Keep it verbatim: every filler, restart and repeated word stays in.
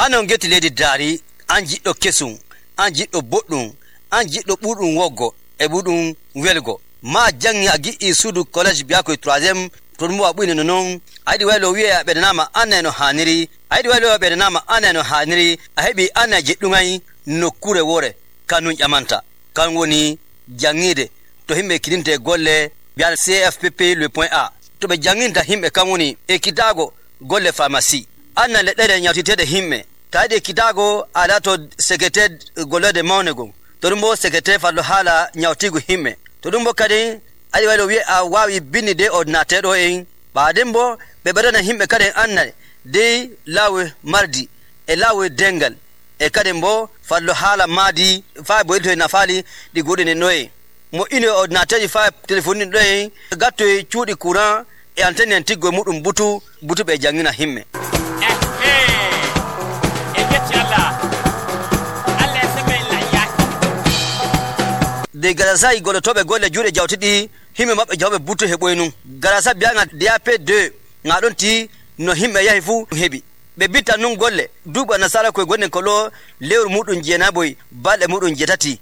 anon geti leydi daari an jiɗɗo kesum an jiɗɗo boɗɗum an jiɗɗo ɓurɗum woggo e ɓurɗum welgo ma jangi a gi'i suudu collège biya koye troisiéme to ɗum a ɓuyni no noon a yiɗi waylo wiye a ɓedanama anna no haniri a yiɗi waylo ɓedanama anna no haniri a heɓi anna jeɗɗugay nokkure wore kanum ƴamanta kan woni jangide to himɓe kidinte golle biya C F P P le point A to ɓe janginta himɓe kan woni ekkitago golle pharmacie anna leɗɗere ñawtiteɗe himɓe ta yiɗi ekkitago ala to secrétaire gollede mawnego to ɗum bo secrétaire fallo haala ñawtigo himɓe to ɗum bo kadi ayi waylo wiye a wawi bindi de ordinateur ɗo en ɓaden bo ɓe ɓeɗana himɓe kadi en anna de lawe mardi e lawe dengal e kadi bo fallo haala maadi fa boyito e nafali ɗi goɗini ɗo en mo ini ordinateur ji fa téléphone ɗo en gatto e cuuɗi courant e antenne en tiggo e muɗum butu butu ɓe jangina himɓe de garasa i gollotoɓe golle juuɗe jawtiɗi himɓe maɓɓe jawɓe butu he ɓoynum garasa biyaga D A P deux ga ɗon ti no himɓe yahi fuu heɓi ɓe bitta nun golle duuɓa nasara koye gonɗen ko ɗo lewru muɗum jeenaboy balɗe muɗum jeetati